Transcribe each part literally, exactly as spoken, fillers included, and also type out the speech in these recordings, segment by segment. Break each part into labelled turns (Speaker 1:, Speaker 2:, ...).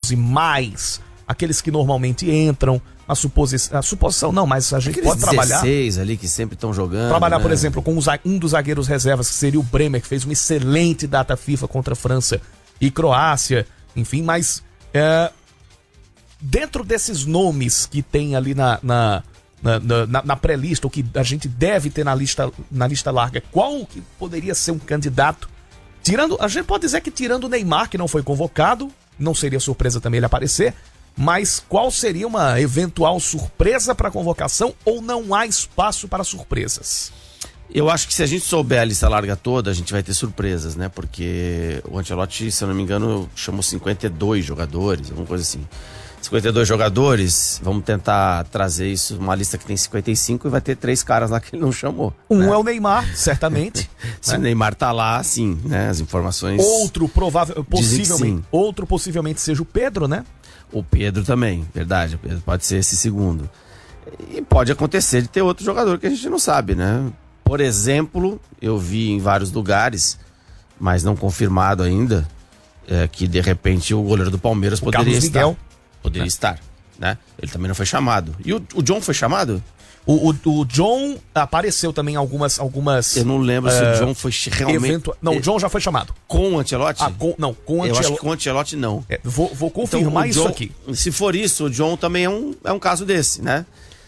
Speaker 1: onze mais aqueles que normalmente entram, a, suposi- a suposição não, mas a gente
Speaker 2: Aqueles
Speaker 1: pode trabalhar.
Speaker 2: dezesseis ali que sempre estão jogando.
Speaker 1: Trabalhar,
Speaker 2: né?
Speaker 1: por exemplo, com um dos zagueiros reservas, que seria o Bremer, que fez uma excelente data FIFA contra a França e Croácia, enfim, mas é, dentro desses nomes que tem ali na, na, na, na, na pré-lista, ou que a gente deve ter na lista, na lista larga, qual que poderia ser um candidato? Tirando, a gente pode dizer que tirando o Neymar, que não foi convocado, não seria surpresa também ele aparecer, mas qual seria uma eventual surpresa para a convocação, ou não há espaço para surpresas?
Speaker 2: Eu acho que se a gente souber a lista larga toda, a gente vai ter surpresas, né? Porque o Ancelotti, se eu não me engano, chamou cinquenta e dois jogadores, alguma coisa assim. cinquenta e dois jogadores, vamos tentar trazer isso, uma lista que tem cinquenta e cinco e vai ter três caras lá que ele não chamou.
Speaker 1: Um
Speaker 2: né?
Speaker 1: é o Neymar, certamente.
Speaker 2: Se
Speaker 1: né?
Speaker 2: o Neymar tá lá, sim, né? As informações...
Speaker 1: Outro provável,
Speaker 2: Dizem que
Speaker 1: possivelmente,
Speaker 2: sim.
Speaker 1: outro possivelmente seja o Pedro, né?
Speaker 2: O Pedro também, verdade, o Pedro pode ser esse segundo. E pode acontecer de ter outro jogador que a gente não sabe, né? Por exemplo, eu vi em vários lugares, mas não confirmado ainda, é, que de repente o goleiro do Palmeiras
Speaker 1: O
Speaker 2: poderia
Speaker 1: Carlos
Speaker 2: estar.
Speaker 1: Miguel.
Speaker 2: Poderia
Speaker 1: É.
Speaker 2: estar, né? Ele também não foi chamado. E o, o John foi chamado?
Speaker 1: O, o, o John apareceu também algumas... algumas
Speaker 2: Eu não lembro se
Speaker 1: é,
Speaker 2: o John foi realmente...
Speaker 1: eventua- Não, o John já foi chamado.
Speaker 2: Com o Ancelotti?
Speaker 1: Ah, com, não, com o
Speaker 2: Eu acho que
Speaker 1: Ancelotti.
Speaker 2: com o Ancelotti não.
Speaker 1: É, vou, vou
Speaker 2: Então,
Speaker 1: confirmar
Speaker 2: o
Speaker 1: isso
Speaker 2: John-
Speaker 1: aqui.
Speaker 2: Se for isso, o John também é um, é um caso desse, né?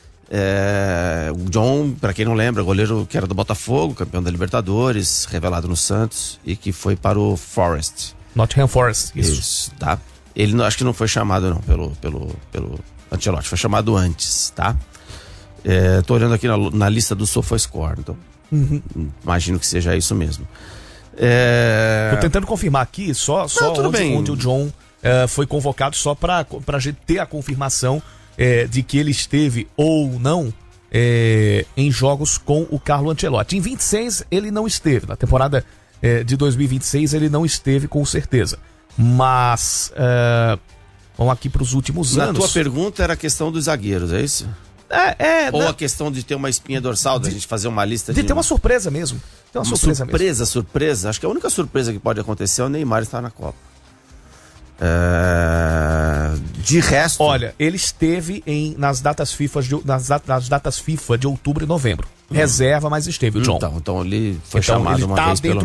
Speaker 2: É, o John, pra quem não lembra, goleiro que era do Botafogo, campeão da Libertadores, revelado no Santos e que foi para o Forest.
Speaker 1: Nottingham Forest, isso.
Speaker 2: Isso, tá? Ele não, acho que não foi chamado não pelo, pelo, pelo Ancelotti, foi chamado antes, tá? É, tô olhando aqui na, na lista do SofaScore, então
Speaker 1: Uhum.
Speaker 2: imagino que seja isso mesmo. É...
Speaker 1: Tô tentando confirmar aqui só, só
Speaker 2: tudo
Speaker 1: onde,
Speaker 2: bem.
Speaker 1: onde o John eh, foi convocado, só pra, pra gente ter a confirmação eh, de que ele esteve ou não eh, em jogos com o Carlo Ancelotti. Em vinte e seis ele não esteve, na temporada eh, de dois mil e vinte e seis ele não esteve com certeza. Mas, eh, vamos aqui pros últimos
Speaker 2: Na
Speaker 1: anos.
Speaker 2: tua pergunta era a questão dos zagueiros, é isso?
Speaker 1: É, é,
Speaker 2: Ou
Speaker 1: na-
Speaker 2: a questão de ter uma espinha dorsal, da gente fazer uma lista de...
Speaker 1: de ter uma surpresa mesmo. Ter uma,
Speaker 2: uma
Speaker 1: surpresa, mesmo.
Speaker 2: surpresa, surpresa. Acho que a única surpresa que pode acontecer é o Neymar estar na Copa. É... De resto...
Speaker 1: Olha, ele esteve em, nas, datas FIFA de, nas, dat- nas datas FIFA de outubro e novembro. Reserva, mas esteve, o John.
Speaker 2: Então, então ele foi
Speaker 1: Então,
Speaker 2: chamado
Speaker 1: ele
Speaker 2: uma
Speaker 1: tá
Speaker 2: vez
Speaker 1: dentro
Speaker 2: pelo